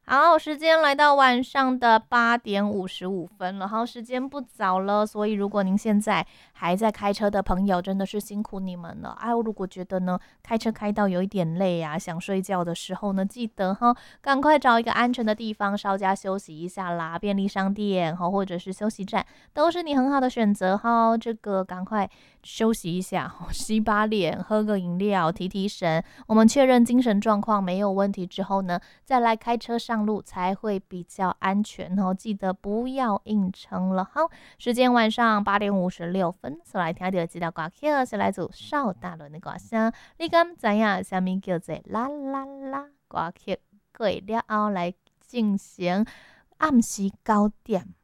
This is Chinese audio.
好，时间来到晚上的8:55了，好，时间不早了，所以如果您现在还在开车的朋友，真的是辛苦你们了。哎，我如果觉得呢，开车开到有一点累啊，想睡觉的时候呢，记得哈，赶快找一个安全的地方稍加休息一下啦。便利商店哈，或者是休息站，都是你很好的选择哈。这个赶快休息一下，洗把脸，喝个饮料，提提神。我们确认精神状况没有问题之后呢，再来开车上路才会比较安全哦。记得不要硬撑了。好，时间晚上8:56，所来听到这条歌曲是来自邵大伦的歌声。你敢知影什么叫做啦啦啦歌曲？过了后来进行暗时9点